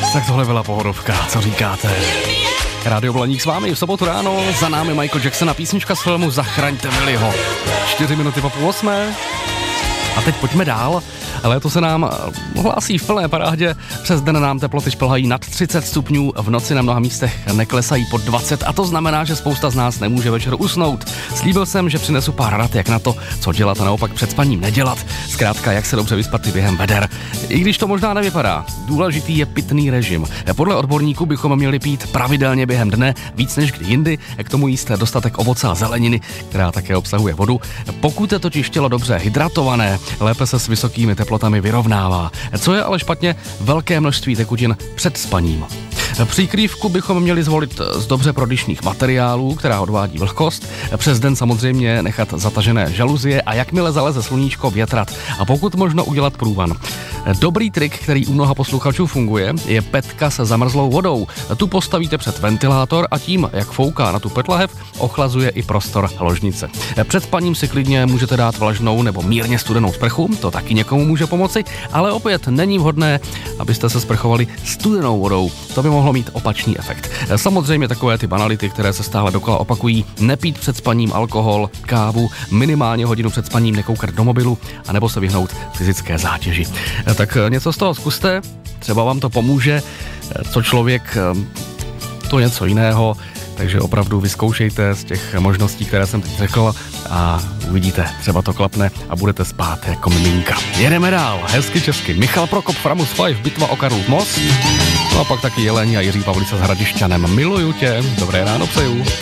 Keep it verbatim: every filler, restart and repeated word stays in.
Tak tohle byla pohodovka, co říkáte? Rádio Blaník s vámi v sobotu ráno, za námi Michael Jackson a písnička z filmu Zachraňte Willyho. Čtyři minuty po půl osmé. A teď pojďme dál. Léto se nám hlásí v plné parádě. Přes den nám teploty šplhají nad třicet stupňů, v noci na mnoha místech neklesají pod dvacet a to znamená, že spousta z nás nemůže večer usnout. Slíbil jsem, že přinesu pár rad, jak na to, co dělat a naopak před spaním nedělat. Zkrátka, jak se dobře vyspat i během veder. I když to možná nevypadá, důležitý je pitný režim. Podle odborníků bychom měli pít pravidelně během dne, víc než kdy jindy, k tomu jíst dostatek ovoce a zeleniny, která také obsahuje vodu. Pokud je totiž tělo dobře hydratované, lépe se s vysokými teplotami vyrovnává. Co je ale špatně, velké množství tekutin před spaním. Přikrývku bychom měli zvolit z dobře prodyšných materiálů, která odvádí vlhkost. Přes den samozřejmě nechat zatažené žaluzie a jakmile zaleze sluníčko, větrat a pokud možno udělat průvan. Dobrý trik, který u mnoha posluchačů funguje, je petka se zamrzlou vodou. Tu postavíte před ventilátor a tím, jak fouká na tu petlahev, ochlazuje i prostor ložnice. Před spaním si klidně můžete dát vlažnou nebo mírně studenou sprchu, to taky někomu může pomoci, ale opět není vhodné, abyste se sprchovali studenou vodou. To by mohlo mít opačný efekt. Samozřejmě takové ty banality, které se stále dokola opakují, nepít před spaním alkohol, kávu, minimálně hodinu před spaním nekoukat do mobilu, anebo se vyhnout fyzické zátěži. Tak něco z toho zkuste, třeba vám to pomůže, co člověk, to něco jiného, takže opravdu vyzkoušejte z těch možností, které jsem teď řekl a uvidíte, třeba to klapne a budete spát jako miminka. Jedeme dál, hezky česky. Michal Prokop, Framus Five, Bitva o Karlův most. No a pak taky Jelení a Jiří Pavlica s Hradišťanem. Miluju tě, dobré ráno přeju.